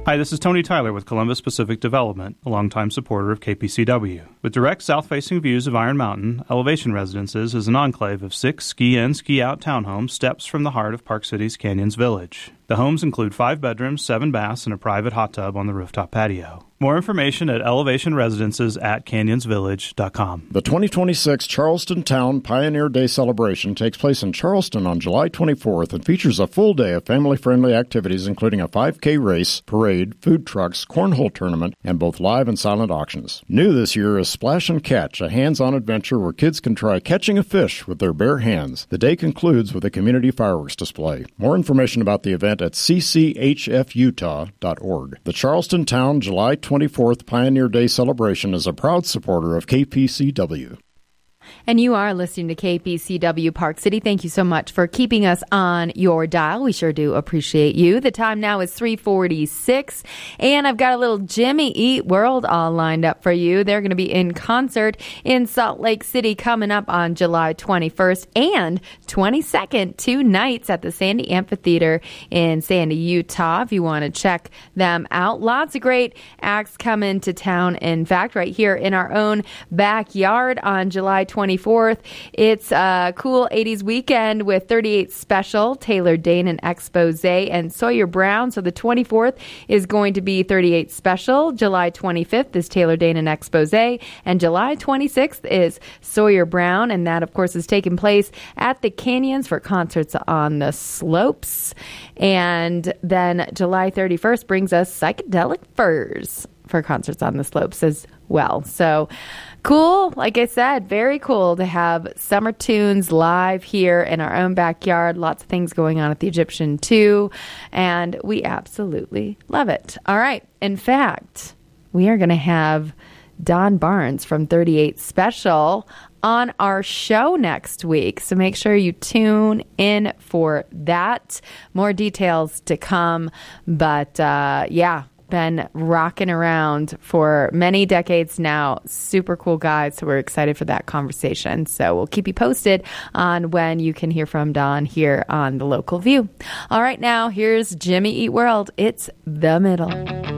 Hi, this is Tony Tyler with Columbus Pacific Development, a longtime supporter of KPCW. With direct south-facing views of Iron Mountain, Elevation Residences is an enclave of 6 ski-in, ski-out townhomes steps from the heart of Park City's Canyons Village. The homes include 5 bedrooms, 7 baths, and a private hot tub on the rooftop patio. More information at elevationresidences@canyonsvillage.com. The 2026 Charleston Town Pioneer Day celebration takes place in Charleston on July 24th and features a full day of family-friendly activities including a 5K race, parade, food trucks, cornhole tournament, and both live and silent auctions. New this year is Splash and Catch, a hands-on adventure where kids can try catching a fish with their bare hands. The day concludes with a community fireworks display. More information about the event at cchfutah.org. The Charleston Town July 24th Pioneer Day celebration is a proud supporter of KPCW. And you are listening to KPCW Park City. Thank you so much for keeping us on your dial. We sure do appreciate you. The time now is 3:46, and I've got a little Jimmy Eat World all lined up for you. They're going to be in concert in Salt Lake City coming up on July 21st and 22nd, 2 nights at the Sandy Amphitheater in Sandy, Utah. If you want to check them out, lots of great acts coming to town. In fact, right here in our own backyard on July 24th. It's a cool 80s weekend with 38 Special, Taylor Dane and Expose, and Sawyer Brown. So the 24th is going to be 38 Special. July 25th is Taylor Dane and Expose. And July 26th is Sawyer Brown. And that, of course, is taking place at the Canyons for concerts on the slopes. And then July 31st brings us Psychedelic Furs for concerts on the slopes as well. So cool. Like I said, very cool to have Summer Tunes live here in our own backyard. Lots of things going on at the Egyptian too. And we absolutely love it. All right. In fact, we are going to have Don Barnes from 38 Special on our show next week. So make sure you tune in for that. More details to come. But yeah. Been rocking around for many decades now. Super cool guys. So we're excited for that conversation. So we'll keep you posted on when you can hear from Don here on The Local View. All right, now here's Jimmy Eat World. It's The Middle.